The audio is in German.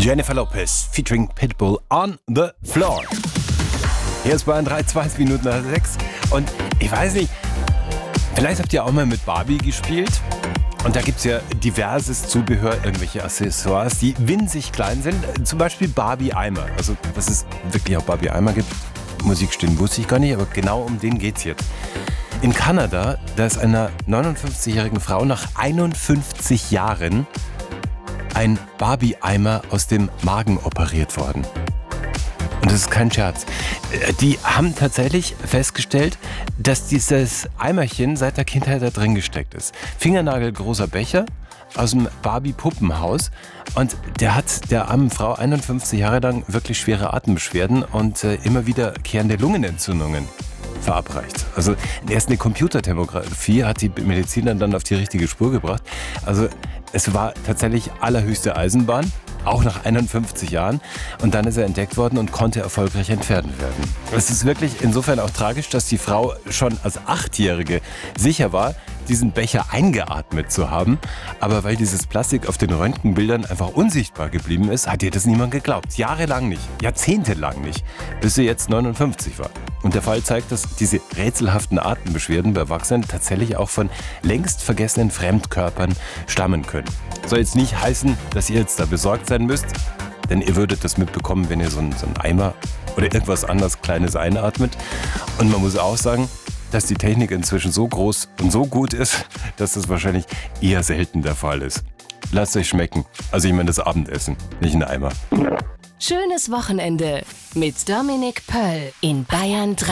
Jennifer Lopez featuring Pitbull on the floor. Hier ist Bayern 3, 20 Minuten nach 6. Und ich weiß nicht, vielleicht habt ihr auch mal mit Barbie gespielt. Und da gibt es ja diverses Zubehör, irgendwelche Accessoires, die winzig klein sind. Zum Beispiel Barbie-Eimer. Also, dass es wirklich auch Barbie-Eimer gibt, muss ich gestehen, wusste ich gar nicht. Aber genau um den geht's jetzt. In Kanada, da ist einer 59-jährigen Frau nach 51 Jahren ein Barbie-Eimer aus dem Magen operiert worden. Und das ist kein Scherz. Die haben tatsächlich festgestellt, dass dieses Eimerchen seit der Kindheit da drin gesteckt ist. Fingernagelgroßer Becher aus dem Barbie-Puppenhaus. Und der armen Frau 51 Jahre lang wirklich schwere Atembeschwerden und immer wiederkehrende Lungenentzündungen verabreicht. Also erst eine Computertomographie hat die Mediziner dann auf die richtige Spur gebracht. Also es war tatsächlich allerhöchste Eisenbahn, auch nach 51 Jahren. Und dann ist er entdeckt worden und konnte erfolgreich entfernt werden. Es ist wirklich insofern auch tragisch, dass die Frau schon als 8-Jährige sicher war, diesen Becher eingeatmet zu haben. Aber weil dieses Plastik auf den Röntgenbildern einfach unsichtbar geblieben ist, hat ihr das niemand geglaubt. Jahrelang nicht, jahrzehntelang nicht, bis sie jetzt 59 war. Und der Fall zeigt, dass diese rätselhaften Atembeschwerden bei Erwachsenen tatsächlich auch von längst vergessenen Fremdkörpern stammen können. Soll jetzt nicht heißen, dass ihr jetzt da besorgt sein müsst, denn ihr würdet das mitbekommen, wenn ihr so einen Eimer oder irgendwas anderes Kleines einatmet. Und man muss auch sagen, dass die Technik inzwischen so groß und so gut ist, dass das wahrscheinlich eher selten der Fall ist. Lasst euch schmecken. Also ich meine das Abendessen, nicht ein Eimer. Schönes Wochenende mit Dominik Pöll in Bayern 3.